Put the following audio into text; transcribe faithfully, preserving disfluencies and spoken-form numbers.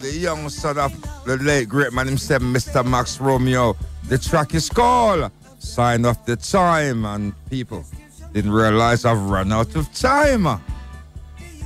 the young son of the late great man himself, Mister Max Romeo. The track is called Sign of the Time, and people didn't realize I've run out of time.